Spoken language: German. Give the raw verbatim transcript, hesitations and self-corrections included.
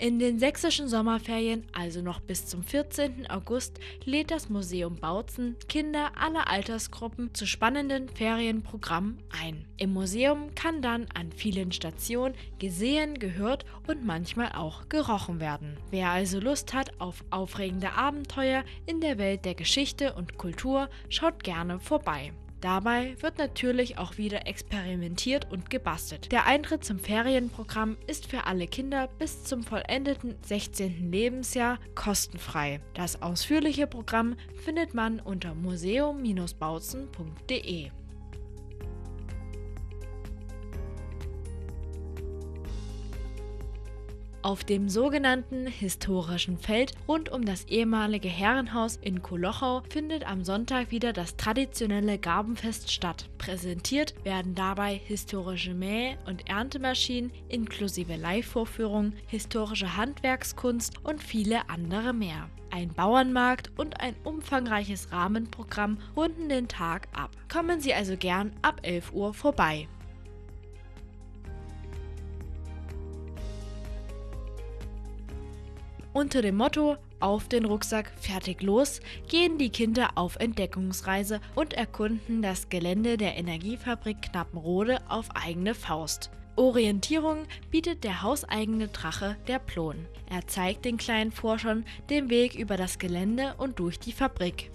In den sächsischen Sommerferien, also noch bis zum vierzehnten August, lädt das Museum Bautzen Kinder aller Altersgruppen zu spannenden Ferienprogrammen ein. Im Museum kann dann an vielen Stationen gesehen, gehört und manchmal auch gerochen werden. Wer also Lust hat auf aufregende Abenteuer in der Welt der Geschichte und Kultur, schaut gerne vorbei. Dabei wird natürlich auch wieder experimentiert und gebastelt. Der Eintritt zum Ferienprogramm ist für alle Kinder bis zum vollendeten sechzehnten Lebensjahr kostenfrei. Das ausführliche Programm findet man unter museum Bindestrich bautzen punkt de. Auf dem sogenannten historischen Feld rund um das ehemalige Herrenhaus in Kolochau findet am Sonntag wieder das traditionelle Garbenfest statt. Präsentiert werden dabei historische Mäh- und Erntemaschinen inklusive Live-Vorführungen, historische Handwerkskunst und viele andere mehr. Ein Bauernmarkt und ein umfangreiches Rahmenprogramm runden den Tag ab. Kommen Sie also gern ab elf Uhr vorbei. Unter dem Motto „Auf den Rucksack, fertig los" gehen die Kinder auf Entdeckungsreise und erkunden das Gelände der Energiefabrik Knappenrode auf eigene Faust. Orientierung bietet der hauseigene Drache, der Plon. Er zeigt den kleinen Forschern den Weg über das Gelände und durch die Fabrik.